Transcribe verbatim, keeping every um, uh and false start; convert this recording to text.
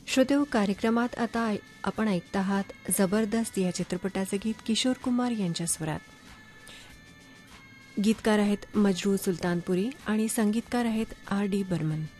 श्रोतेहो, कार्यक्रमात आता ऐ- आपण ऐकत आहात जबरदस्त या चित्रपटाचे गीत किशोर कुमार यांच्या स्वरात. गीतकार आहेत मजरू सुलतानपुरी आणि संगीतकार आहेत आर डी बर्मन.